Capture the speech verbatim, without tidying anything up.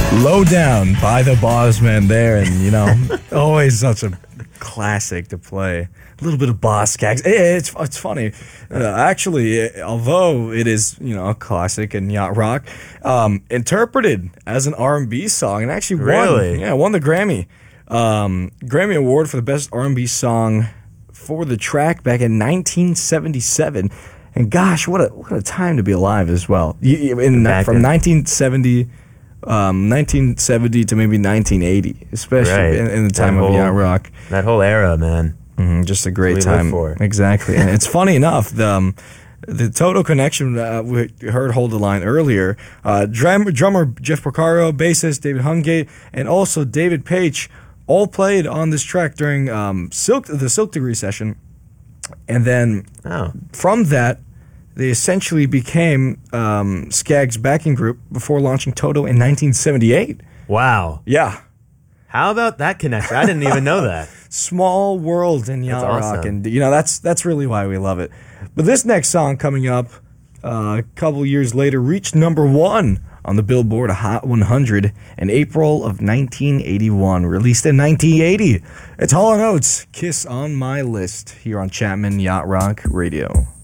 Low Down by the Bossmen there, and you know, always such a classic to play. A little bit of Boss Skaggs. It's it's funny, uh, actually. Although it is you know a classic in yacht rock, um, interpreted as an R and B song, and actually won. Really? Yeah, won the Grammy um, Grammy Award for the best R and B song for the track back in nineteen seventy-seven. And gosh, what a what a time to be alive as well. You, in, from in. nineteen seventy. Um, nineteen seventy to maybe nineteen eighty, especially Right. in, in the time That of whole- yacht rock. That whole era, man. Mm, just a great That's what we time. live for. Exactly. And it's funny enough, the, um, the Total Connection, uh, we heard Hold the Line earlier, uh, drum, drummer Jeff Porcaro, bassist David Hungate, and also David Page all played on this track during um, Silk the Silk Degree session. And then Oh. from that, they essentially became um, Skaggs' backing group before launching Toto in nineteen seventy-eight. Wow. Yeah. How about that connection? I didn't even know that. Small world in yacht That's rock, awesome. and you know that's that's really why we love it. But this next song coming up uh, a couple years later reached number one on the Billboard Hot one hundred in April of nineteen eighty-one, released in nineteen eighty. It's Hall and Oates, Kiss on My List, here on Chapman Yacht Rock Radio.